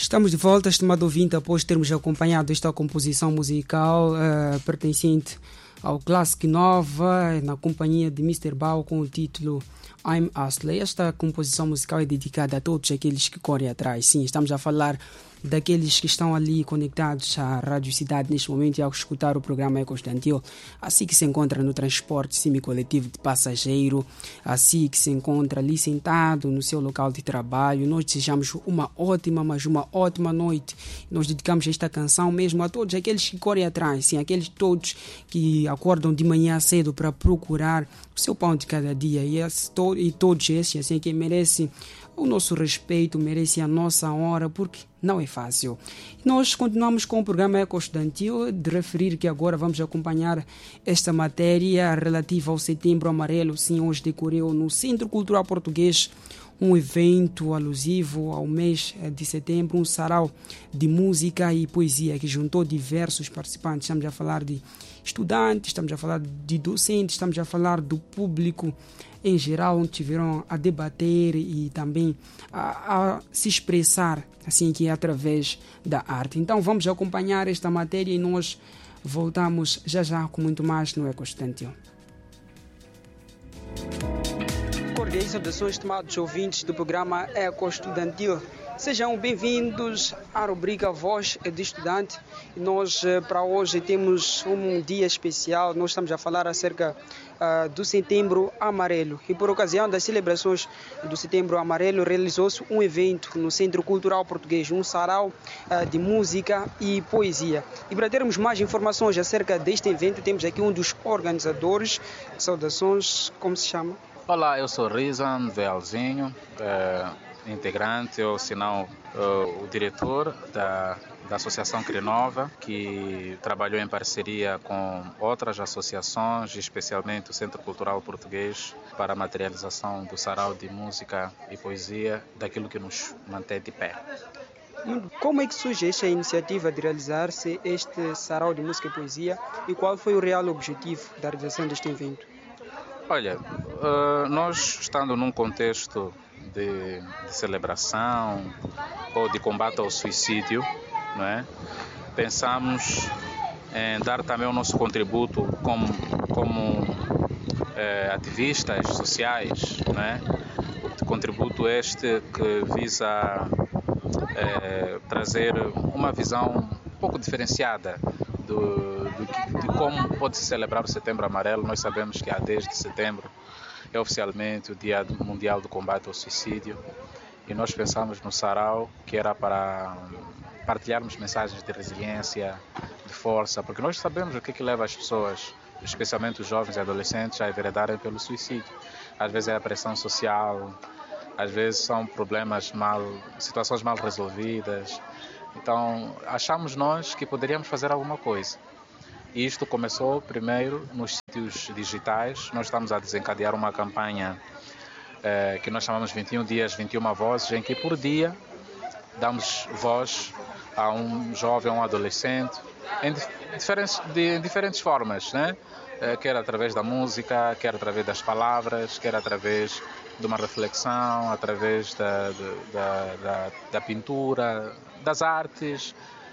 Estamos de volta, estimado ouvinte, após termos acompanhado esta composição musical pertencente ao Classic Nova, na companhia de Mr. Bao, com o título I'm Astley. Esta composição musical é dedicada a todos aqueles que correm atrás. Sim, estamos a falar daqueles que estão ali conectados à Rádio Cidade neste momento e ao escutar o programa Eco Estudantil, assim que se encontra no transporte semicoletivo de passageiro, assim que se encontra ali sentado no seu local de trabalho. Nós desejamos uma ótima noite. Nós dedicamos esta canção mesmo a todos aqueles que correm atrás, sim, aqueles todos que acordam de manhã cedo para procurar o seu pão de cada dia, e todos esses assim, que merecem o nosso respeito, merece a nossa honra, porque não é fácil. Nós continuamos com o programa Eco Estudantil, de referir que agora vamos acompanhar esta matéria relativa ao Setembro Amarelo. Sim, hoje decorreu no Centro Cultural Português um evento alusivo ao mês de setembro, um sarau de música e poesia que juntou diversos participantes. Estamos a falar de estudantes, estamos a falar de docentes, estamos a falar do público em geral, onde tiveram a debater e também a se expressar, assim que é através da arte. Então vamos acompanhar esta matéria e nós voltamos já com muito mais no Eco Estudantil. Cordiais saudações, estimados ouvintes do programa Eco Estudantil. Sejam bem-vindos à rubrica Voz de Estudante. Nós, para hoje, temos um dia especial. Nós estamos a falar acerca do Setembro Amarelo. E por ocasião das celebrações do Setembro Amarelo, realizou-se um evento no Centro Cultural Português, um sarau de música e poesia. E para termos mais informações acerca deste evento, temos aqui um dos organizadores. Saudações, como se chama? Olá, eu sou Rizan Velzinho, integrante, ou se não, o diretor da Associação Crenova, que trabalhou em parceria com outras associações, especialmente o Centro Cultural Português, para a materialização do sarau de música e poesia, daquilo que nos mantém de pé. Como é que surge esta iniciativa de realizar-se este sarau de música e poesia e qual foi o real objetivo da realização deste evento? Olha, nós estando num contexto de celebração ou de combate ao suicídio, não é? Pensamos em dar também o nosso contributo como ativistas sociais, não é? O contributo este que visa trazer uma visão um pouco diferenciada de como pode se celebrar o Setembro Amarelo. Nós sabemos que há 10 de setembro é oficialmente o Dia Mundial do Combate ao Suicídio e nós pensamos no sarau que era para partilharmos mensagens de resiliência, de força, porque nós sabemos o que leva as pessoas, especialmente os jovens e adolescentes, a enveredarem pelo suicídio. Às vezes é a pressão social, às vezes são situações mal resolvidas. Então, achamos nós que poderíamos fazer alguma coisa. E isto começou primeiro nos sítios digitais. Nós estamos a desencadear uma campanha que nós chamamos 21 dias, 21 vozes, em que por dia damos voz a um jovem, a um adolescente, em diferentes formas, né? Quer através da música, quer através das palavras, quer através de uma reflexão, através da pintura, das artes.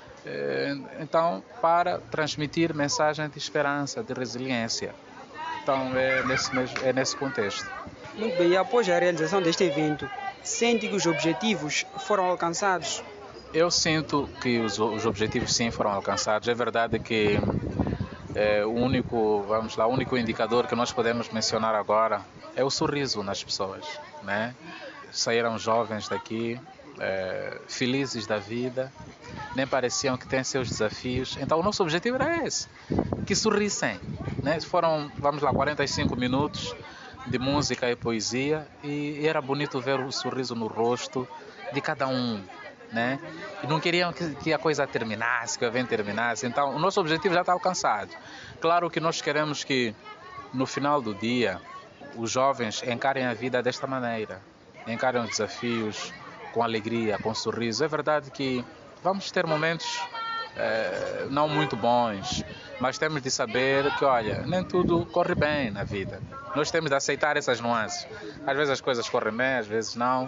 Então, para transmitir mensagem de esperança, de resiliência. Então, é nesse contexto. Muito bem, e após a realização deste evento, sente que os objetivos foram alcançados? Eu sinto que os objetivos sim foram alcançados. É verdade que o único indicador que nós podemos mencionar agora é o sorriso nas pessoas, né? Saíram jovens daqui felizes da vida, nem pareciam que têm seus desafios. Então o nosso objetivo era esse, que sorrissem, né? Foram, 45 minutos de música e poesia e era bonito ver o sorriso no rosto de cada um, né? E não queriam que a coisa terminasse, que o evento terminasse. Então o nosso objetivo já está alcançado. Claro que nós queremos que no final do dia os jovens encarem a vida desta maneira, encarem os desafios com alegria, com sorriso. É verdade que vamos ter momentos não muito bons, mas temos de saber que, olha, nem tudo corre bem na vida. Nós temos de aceitar essas nuances. Às vezes as coisas correm bem, às vezes não.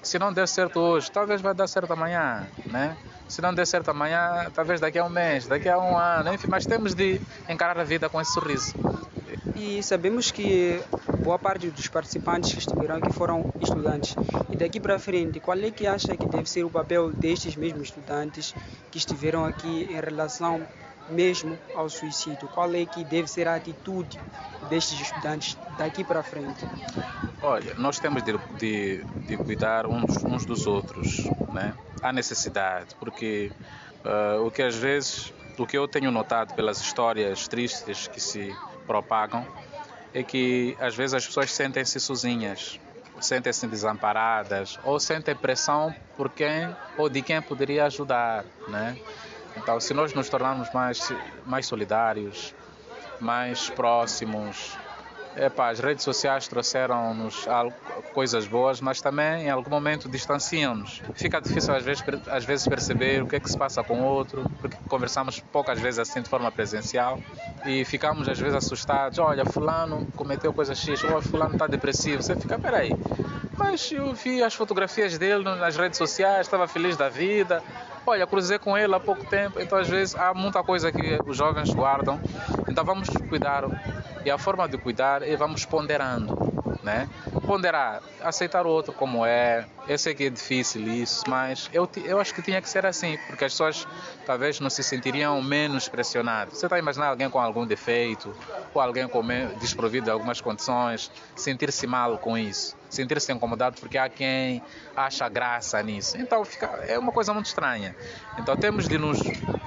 Se não der certo hoje, talvez vai dar certo amanhã, né? Se não der certo amanhã, talvez daqui a um mês, daqui a um ano, enfim, mas temos de encarar a vida com esse sorriso. E sabemos que boa parte dos participantes que estiveram aqui foram estudantes. E daqui para frente, qual é que acha que deve ser o papel destes mesmos estudantes que estiveram aqui em relação mesmo ao suicídio? Qual é que deve ser a atitude destes estudantes daqui para frente? Olha, nós temos de cuidar uns dos outros, né? Há necessidade, porque o que às vezes, o que eu tenho notado pelas histórias tristes que se propagam, é que às vezes as pessoas sentem-se sozinhas, sentem-se desamparadas ou sentem pressão por quem ou de quem poderia ajudar, né? Então, se nós nos tornarmos mais solidários, mais próximos, as redes sociais trouxeram-nos coisas boas, mas também em algum momento distanciam-nos. Fica difícil às vezes perceber o que é que se passa com o outro, porque conversamos poucas vezes assim de forma presencial e ficamos às vezes assustados. Olha, fulano cometeu coisa X, ou fulano está depressivo. Você fica, peraí, mas eu vi as fotografias dele nas redes sociais, estava feliz da vida. Olha, cruzei com ele há pouco tempo. Então às vezes há muita coisa que os jovens guardam. Então vamos cuidar. E a forma de cuidar é vamos ponderando, né? Ponderar, aceitar o outro como é. Eu sei que é difícil isso, mas eu acho que tinha que ser assim, porque as pessoas talvez não se sentiriam menos pressionadas. Você está a imaginar alguém com algum defeito, ou alguém desprovido de algumas condições, sentir-se mal com isso, sentir-se incomodado porque há quem acha graça nisso. Então é uma coisa muito estranha. Então temos de nos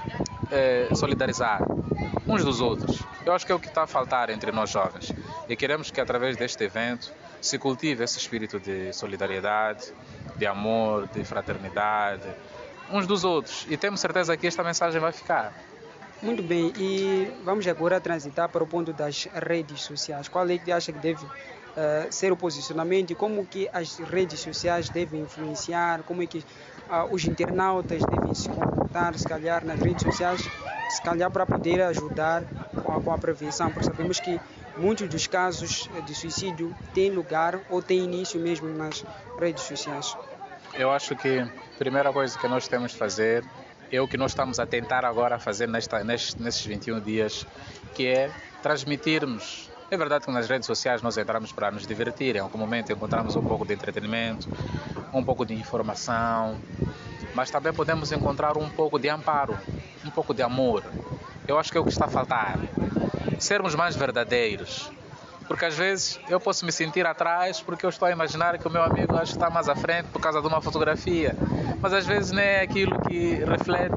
solidarizar uns dos outros. Eu acho que é o que está a faltar entre nós jovens. E queremos que através deste evento se cultive esse espírito de solidariedade, de amor, de fraternidade, uns dos outros. E temos certeza que esta mensagem vai ficar. Muito bem, e vamos agora transitar para o ponto das redes sociais. Qual é que acha que deve ser o posicionamento e como que as redes sociais devem influenciar, como é que os internautas devem se comportar, se calhar, nas redes sociais, se calhar para poder ajudar com a prevenção, porque sabemos que muitos dos casos de suicídio têm lugar ou têm início mesmo nas redes sociais. Eu acho que a primeira coisa que nós temos de fazer é o que nós estamos a tentar agora fazer nesses 21 dias, que é transmitirmos. É verdade que nas redes sociais nós entramos para nos divertir, em algum momento encontramos um pouco de entretenimento, um pouco de informação, mas também podemos encontrar um pouco de amparo, um pouco de amor. Eu acho que é o que está a faltar. Sermos mais verdadeiros. Porque às vezes eu posso me sentir atrás porque eu estou a imaginar que o meu amigo acho que está mais à frente por causa de uma fotografia. Mas às vezes não é aquilo que reflete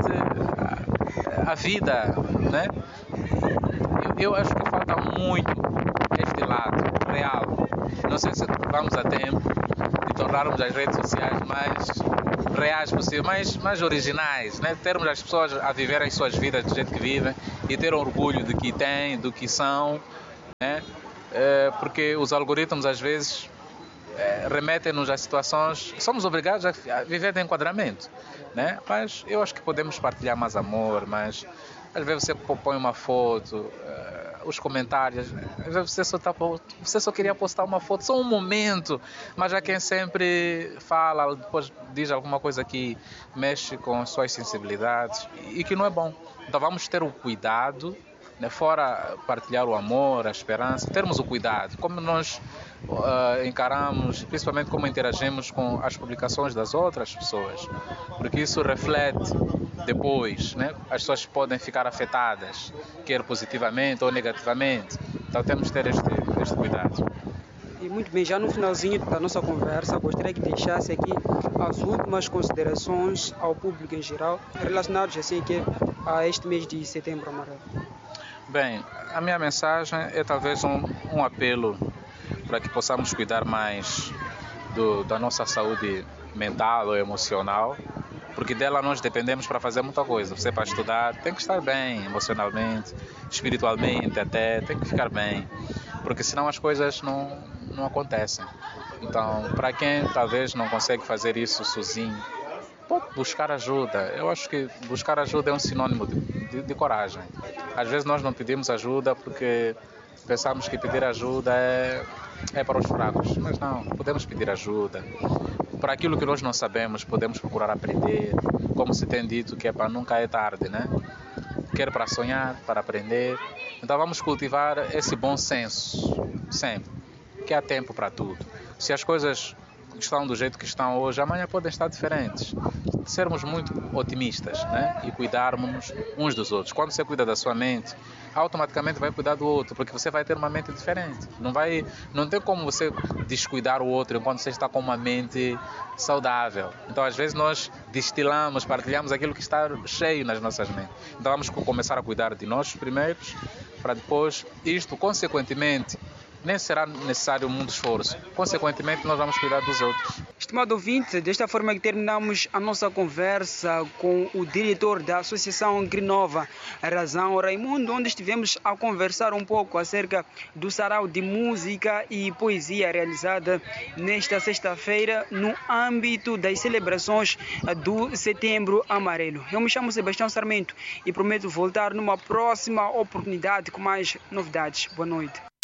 a vida, né? Eu acho que falta muito este lado real. Não sei se vamos a tempo de tornarmos as redes sociais mais reais possível, mais originais, né? Termos as pessoas a viverem as suas vidas do jeito que vivem e ter orgulho do que têm, do que são, né? Porque os algoritmos às vezes remetem-nos a situações que somos obrigados a viver de enquadramento, né? Mas eu acho que podemos partilhar mais amor, mas às vezes você põe uma foto, os comentários, às vezes você só queria postar uma foto, só um momento, mas há quem sempre fala, depois diz alguma coisa que mexe com as suas sensibilidades e que não é bom. Então vamos ter o cuidado, né, fora partilhar o amor, a esperança, termos o cuidado, como nós encaramos, principalmente como interagimos com as publicações das outras pessoas, porque isso reflete depois, né? As pessoas podem ficar afetadas, quer positivamente ou negativamente, então temos de ter este cuidado. E muito bem, já no finalzinho da nossa conversa, gostaria que deixasse aqui as últimas considerações ao público em geral, relacionadas assim que a este mês de setembro amarelo. Bem, a minha mensagem é talvez um apelo para que possamos cuidar mais da nossa saúde mental ou emocional, porque dela nós dependemos para fazer muita coisa. Você para estudar tem que estar bem emocionalmente, espiritualmente até, tem que ficar bem, porque senão as coisas não acontecem. Então, para quem talvez não consegue fazer isso sozinho, pode buscar ajuda. Eu acho que buscar ajuda é um sinônimo de coragem. Às vezes nós não pedimos ajuda porque pensamos que pedir ajuda é para os fracos, mas não, podemos pedir ajuda. para aquilo que nós não sabemos, podemos procurar aprender, como se tem dito, que é para nunca é tarde, né? Quer para sonhar, para aprender. Então vamos cultivar esse bom senso, sempre, que há tempo para tudo. Se as coisas estão do jeito que estão hoje, amanhã podem estar diferentes. Sermos muito otimistas, né? E cuidarmos uns dos outros. Quando você cuida da sua mente, automaticamente vai cuidar do outro, porque você vai ter uma mente diferente. Não tem como você descuidar o outro enquanto você está com uma mente saudável. Então, às vezes, nós destilamos, partilhamos aquilo que está cheio nas nossas mentes. Então, vamos começar a cuidar de nós primeiros, para depois, isto, consequentemente, nem será necessário muito esforço. Consequentemente, nós vamos cuidar dos outros. Estimado ouvinte, desta forma que terminamos a nossa conversa com o diretor da Associação Grinova, Razão Raimundo, onde estivemos a conversar um pouco acerca do sarau de música e poesia realizada nesta sexta-feira no âmbito das celebrações do Setembro Amarelo. Eu me chamo Sebastião Sarmento e prometo voltar numa próxima oportunidade com mais novidades. Boa noite.